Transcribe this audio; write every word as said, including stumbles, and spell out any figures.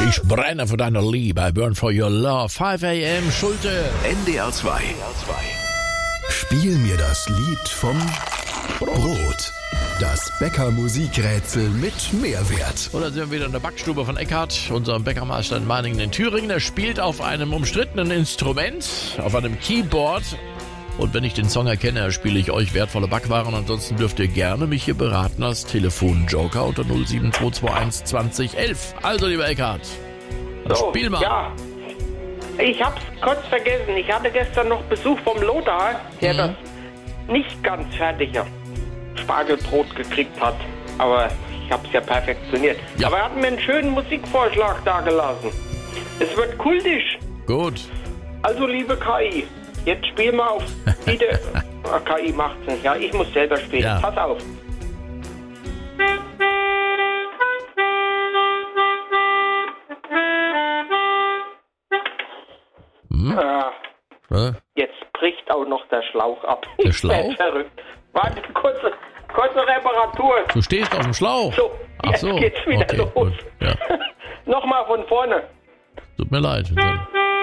Ich brenne für deine Liebe, I burn for your love. five a.m. Schulte. N D R zwei. Spiel mir das Lied vom Brot. Das Bäcker-Musikrätsel mit Mehrwert. Und dann sind wir wieder in der Backstube von Eckhard, unserem Bäckermeister in Meiningen in Thüringen. Er spielt auf einem umstrittenen Instrument, auf einem Keyboard. Und wenn ich den Song erkenne, spiele ich euch wertvolle Backwaren. Ansonsten dürft ihr gerne mich hier beraten als Telefonjoker unter null sieben zwei zwei eins zwanzig elf. Also, lieber Eckhard, dann So, spiel mal. Ja, ich hab's kurz vergessen. Ich hatte gestern noch Besuch vom Lothar, der Mhm. das nicht ganz fertige Spargelbrot gekriegt hat. Aber ich hab's ja perfektioniert. Ja. Aber er hat mir einen schönen Musikvorschlag dagelassen. Es wird kultisch. Gut. Also, liebe K I, jetzt spiel mal auf jede... Ah, K I macht's nicht. Ja, ich muss selber spielen. Ja. Pass auf. Hm? Ah, Äh, jetzt bricht auch noch der Schlauch ab. Der Ich werd Schlauch? verrückt. Warte, kurze, kurze Reparatur. Du stehst auf dem Schlauch. So, Ach jetzt so. geht's wieder Okay, los. gut. Ja. Nochmal von vorne. Tut mir leid.